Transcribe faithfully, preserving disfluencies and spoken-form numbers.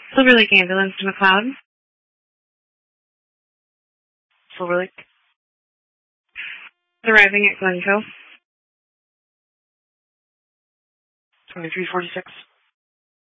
Silver Lake Ambulance to McLeod. Silver Lake. Arriving at Glencoe. twenty-three forty-six.